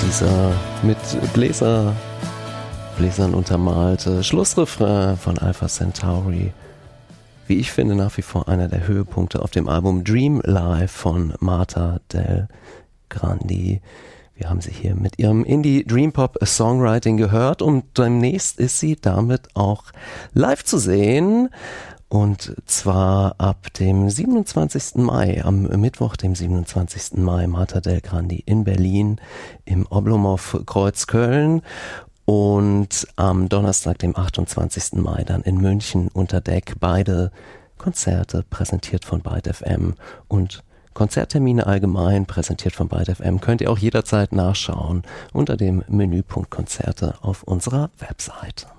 Dieser mit Bläsern untermalte Schlussrefrain von Alpha Centauri. Wie ich finde, nach wie vor einer der Höhepunkte auf dem Album Dream Live von Marta del Grandi. Wir haben sie hier mit ihrem Indie-Dream-Pop-Songwriting gehört und demnächst ist sie damit auch live zu sehen. Und zwar ab dem 27. Mai, am Mittwoch, dem 27. Mai, Marta del Grandi in Berlin im Oblomov Kreuzköln. Und am Donnerstag, dem 28. Mai, dann in München unter Deck. Beide Konzerte präsentiert von Byte FM und Konzerttermine allgemein präsentiert von Byte FM könnt ihr auch jederzeit nachschauen unter dem Menüpunkt Konzerte auf unserer Website.